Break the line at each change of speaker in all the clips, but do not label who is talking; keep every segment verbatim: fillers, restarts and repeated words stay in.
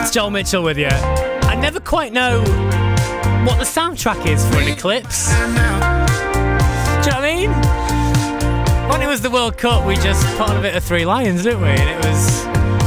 It's Joel Mitchell with you. I never quite know what the soundtrack is for an eclipse. Do you know what I mean? When it was the World Cup, we just put on a bit of Three Lions, didn't we? And it was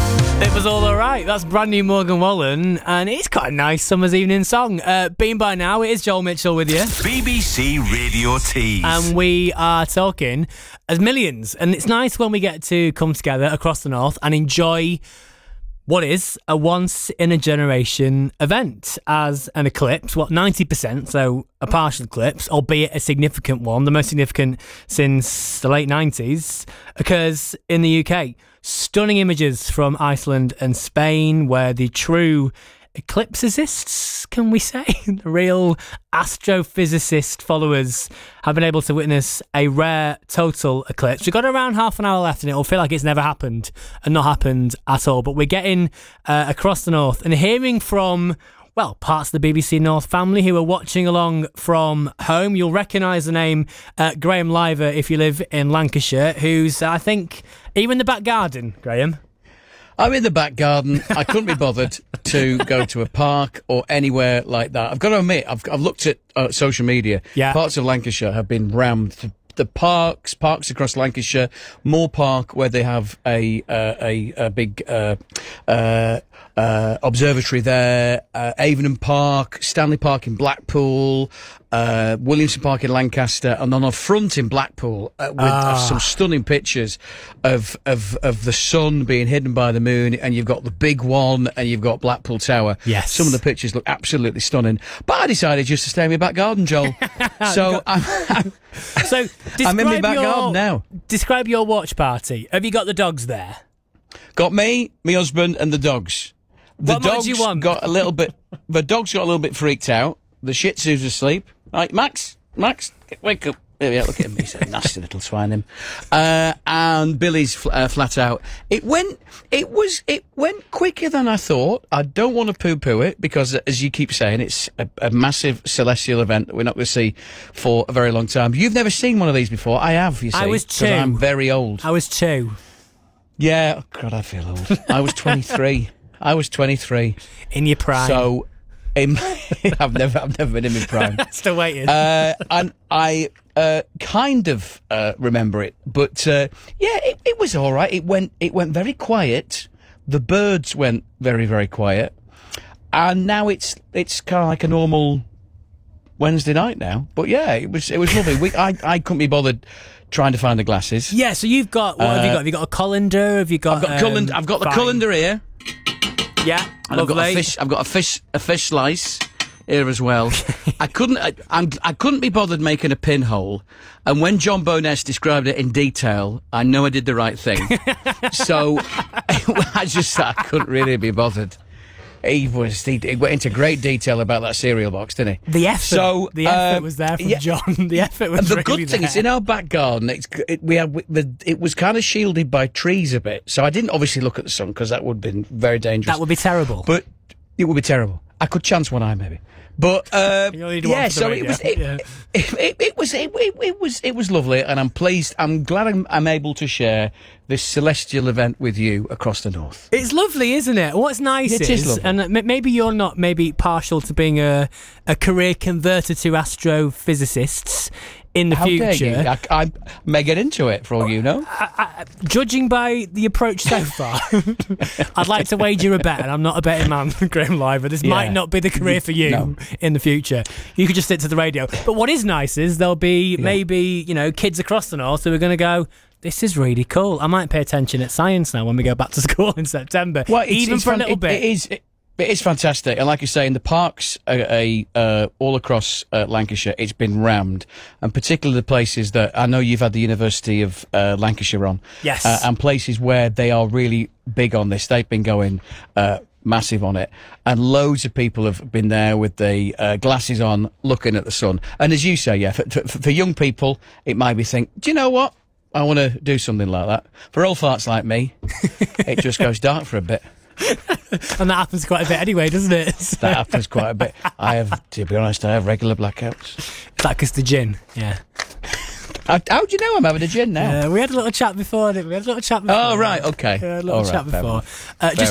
it was all alright. That's brand new Morgan Wallen, and it's quite a nice summer's evening song. Uh, Being by now, it is Joel Mitchell with you.
B B C Radio Tees.
And we are talking as millions. And it's nice when we get to come together across the north and enjoy what is a once-in-a-generation event as an eclipse. What, ninety percent, so a partial eclipse, albeit a significant one, the most significant since the late nineties, occurs in the U K. Stunning images from Iceland and Spain, where the true eclipsicists, can we say, the real astrophysicist followers have been able to witness a rare total eclipse. We've got around half an hour left and it'll feel like it's never happened and not happened at all. But we're getting uh, across the north and hearing from, well, parts of the B B C North family who are watching along from home. You'll recognise the name uh, Graham Liver if you live in Lancashire, who's, I think, are you in the back garden, Graham?
I'm in the back garden. I couldn't be bothered to go to a park or anywhere like that. I've got to admit, I've, I've looked at uh, social media.
Yeah.
Parts of Lancashire have been rammed. The, the parks, parks across Lancashire, Moor Park, where they have a uh, a, a big uh, uh, uh, observatory there, uh, Avonham Park, Stanley Park in Blackpool, uh, Williamson Park in Lancaster, and on a front in Blackpool uh, with
Ah.
uh, some stunning pictures of, of of the sun being hidden by the moon, and you've got the big one, and you've got Blackpool Tower.
Yes.
Some of the pictures look absolutely stunning. But I decided just to stay in my back garden, Joel. so I'm, I'm,
So,
I'm in my
describe
back
your-
garden now.
Describe your watch party. Have you got the dogs there?
Got me, my husband, and the dogs. The
What more do
dogs
you want?
got a little bit. The dogs got a little bit freaked out. The Shih Tzu's asleep. Right, Max, Max, wake up. There we are. Look at him. He's a nasty little swine. Him. Uh, and Billy's fl- uh, flat out. It went. It was. It went quicker than I thought. I don't want to poo-poo it because, as you keep saying, it's a, a massive celestial event that we're not going to see for a very long time. You've never seen one of these before. I have. You see,
I was
'cause
two.
I'm very old.
I was two.
Yeah. Oh, God, I feel old. I was twenty-three. I was twenty-three.
In your prime.
So, in, I've never, I've never been in my prime.
Still waiting.
Uh, and I uh, kind of uh, remember it, but uh, yeah, it, it was all right. It went, it went very quiet. The birds went very, very quiet, and now it's it's kind of like a normal Wednesday night now. But yeah, it was it was lovely. We, I I couldn't be bothered trying to find the glasses.
yeah, so you've got, what have you
uh,
got? Have you got a colander? Have you got...
I've got
um,
colander. I've got the
fine.
colander here.
Yeah,
And I've got a
lovely.
fish. I've got a fish. A fish slice here as well. I couldn't. I, I'm, I couldn't be bothered making a pinhole. And when John Bowness described it in detail, I know I did the right thing. So I just I couldn't really be bothered. He was. He, he went into great detail about that cereal box, didn't he?
The effort.
So,
the effort
um,
was there from
yeah.
John. The effort was
And the
really
good thing
there.
is, in our back garden, it's, it, we had the, it was kind of shielded by trees a bit. So I didn't obviously look at the sun because that would have been very dangerous.
That would be terrible.
But it would be terrible. I could chance one eye maybe. But uh,
You only need one
yeah,
for the
so
radio.
it was it,
Yeah.
it, it, it was it, it, it was it was lovely, and I'm pleased. I'm glad I'm, I'm able to share this celestial event with you across the north.
It's lovely, isn't it? What's nice
It
is,
is lovely.
and m- maybe you're not maybe partial to being a, a career converter to astrophysicists in the
How dare
future.
you? I, I may get into it for all you know.
Judging by the approach so far, I'd like to wager a bet, and I'm not a betting man, Graham Liver. This
Yeah.
might not be the career for you
No.
in the future. You could just stick to the radio. But what is nice is there'll be maybe, you know, kids across the north who are going to go, this is really cool. I might pay attention at science now when we go back to school in September.
Well, it's,
even
it's
for
fan-
a little
it,
bit.
It is. It, it is fantastic, and like you say, in the parks, uh, a, uh, all across uh, Lancashire, it's been rammed, and particularly the places that I know you've had the University of uh, Lancashire on,
Yes.
uh, and places where they are really big on this. They've been going uh, massive on it, and loads of people have been there with the uh, glasses on, looking at the sun. And as you say, yeah, for, for, for young people, it might be think, do you know what? I want to do something like that. For old farts like me, it just goes dark for a bit.
And that happens quite a bit anyway, doesn't it?
That happens quite a bit. I have, to be honest, I have regular blackouts.
It's like it's the gin, yeah.
How, how do you know I'm having a gin now?
Uh, we had a little chat before, didn't we? We had a little chat before.
Oh, right, okay.
Yeah, a little
All right,
chat
fair
before.
enough.
Uh,
Fair
just